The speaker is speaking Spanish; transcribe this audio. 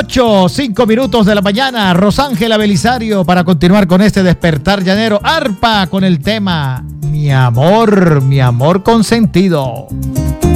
8:05 de la mañana. Rosángela Belisario para continuar con este despertar llanero. Arpa con el tema mi amor consentido.